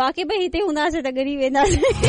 واقعی بہیتے ہوں سے تگری وینا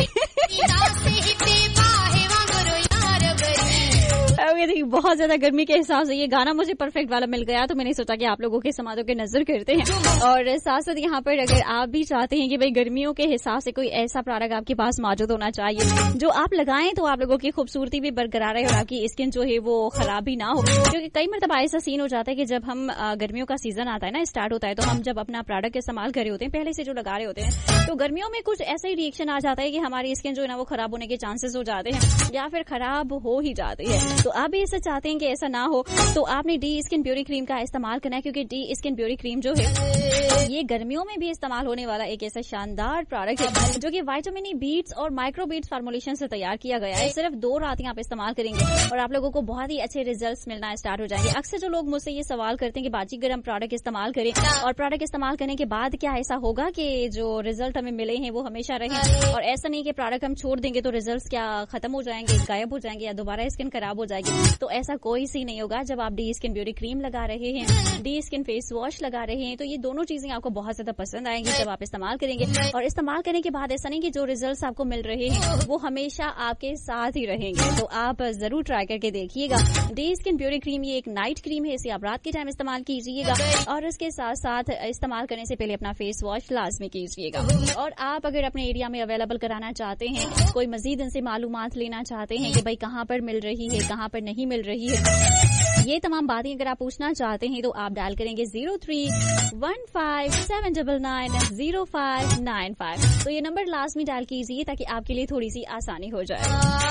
بہت زیادہ گرمی کے احساس ہے. یہ گانا مجھے پرفیکٹ والا مل گیا تو میں نے سوچا کہ آپ لوگوں کے سماعتوں کے نظر کرتے ہیں. اور ساتھ ساتھ یہاں پر اگر آپ بھی چاہتے ہیں کہ بھائی گرمیوں کے حساب سے کوئی ایسا پروڈکٹ آپ کے پاس موجود ہونا چاہیے جو آپ لگائیں تو آپ لوگوں کی خوبصورتی بھی برقرار رہے اور آپ کی اسکن جو ہے وہ خراب بھی نہ ہو. کیونکہ کئی مرتبہ ایسا سین ہو جاتا ہے کہ جب ہم گرمیوں کا سیزن آتا ہے نا اسٹارٹ ہوتا ہے تو ہم جب اپنا پروڈکٹ استعمال کر رہے ہوتے ہیں پہلے سے جو لگا رہے ہوتے ہیں تو گرمیوں میں کچھ ایسا ہی ریئیکشن آ جاتا ہے کہ ہماری اسکن جو ہے نا وہ خراب ہونے کے چانسز ہو جاتے ہیں یا پھر خراب ہو ہی جاتی ہے. تو آپ بھی ایسا چاہتے ہیں کہ ایسا نہ ہو تو آپ نے ڈی اسکن بیوٹی کریم کا استعمال کرنا ہے کیونکہ ڈی اسکن بیوٹی کریم جو ہے یہ گرمیوں میں بھی استعمال ہونے والا ایک ایسا شاندار پروڈکٹ ہے جو کہ وائٹامن ای بیٹس اور مائکرو بیٹس فارمولیشن سے تیار کیا گیا ہے. صرف 2 راتیں آپ استعمال کریں گے اور آپ لوگوں کو بہت ہی اچھے ریزلٹس ملنا اسٹارٹ ہو جائیں گے. اکثر جو لوگ مجھ سے یہ سوال کرتے ہیں کہ باجی گرم پروڈکٹ استعمال کریں اور پروڈکٹ استعمال کرنے کے بعد کیا ایسا ہوگا کہ جو ریزلٹ ہمیں ملے ہیں وہ ہمیشہ رہیں اور ایسا نہیں کہ پروڈکٹ ہم چھوڑ دیں گے تو ریزلٹس کیا ختم ہو جائیں گے غائب ہو جائیں گے یا دوبارہ اسکن خراب ہو جائے گی. تو ایسا کوئی سی نہیں ہوگا. جب آپ ڈی اسکن بیوٹی کریم لگا رہے ہیں ڈی اسکن فیس واش لگا رہے ہیں تو یہ دونوں چیزیں آپ کو بہت زیادہ پسند آئیں گی جب آپ استعمال کریں گے. اور استعمال کرنے کے بعد ایسا نہیں کہ جو ریزلٹس آپ کو مل رہے ہیں وہ ہمیشہ آپ کے ساتھ ہی رہیں گے. تو آپ ضرور ٹرائی کر کے دیکھیے گا. ڈی اسکن بیوٹی کریم یہ ایک نائٹ کریم ہے. اسے آپ رات کے ٹائم استعمال کیجیے گا اور اس کے ساتھ ساتھ استعمال کرنے سے پہلے اپنا فیس واش لازمی کیجیے گا. اور آپ اگر اپنے ایریا میں اویلیبل کرانا چاہتے ہیں کوئی مزید ان سے معلومات لینا چاہتے ہیں کہ بھائی کہاں پر مل رہی ہے کہاں پر نہیں مل رہی ہے یہ تمام باتیں اگر آپ پوچھنا چاہتے ہیں تو آپ ڈائل کریں گے 0315799095. تو یہ نمبر لازمی ڈائل کیجیے تاکہ آپ کے لیے تھوڑی سی آسانی ہو جائے.